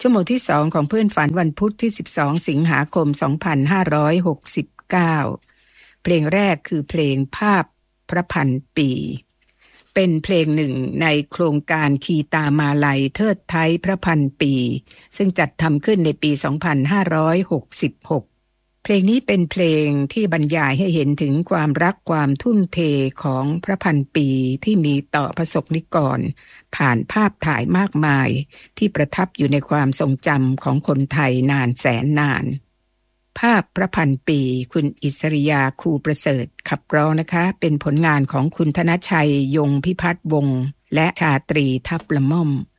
ชั่วโมงที่2ของเพื่อนฝันวันพุธที่12สิงหาคม2569เพลงแรกคือเพลงภาพพระพันปีเป็นเพลงหนึ่งในโครงการคีตามาลัยเทิดไทยพระพันปีซึ่งจัดทำขึ้นในปี2566เพลงนี้เป็นเพลงที่บรรยายให้เห็นถึงความรักความทุ่มเทของพระพันปีที่มีต่อประสบนิกรผ่านภาพถ่ายมากมายที่ประทับอยู่ในความทรงจำของคนไทยนานแสนนานภาพพระพันปีคุณอิสริยาคูประเสริฐขับร้องนะคะเป็นผลงานของคุณธนชัยยงพิพัฒน์วงศ์และชาตรีทับละม่อม